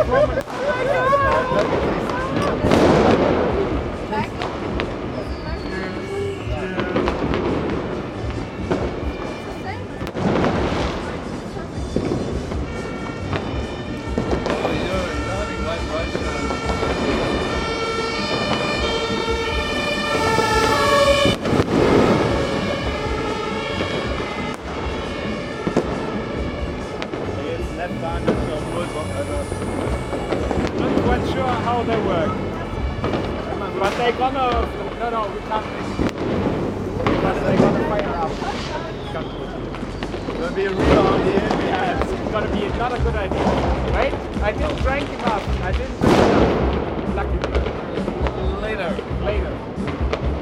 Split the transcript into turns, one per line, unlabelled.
Not quite sure how they work, but they're gonna. No, we can't. But they're gonna fire up.
It'll be a real idea.
Yeah, it's gonna be not a good idea. Wait, I didn't crank him up. I didn't crank him up. Lucky.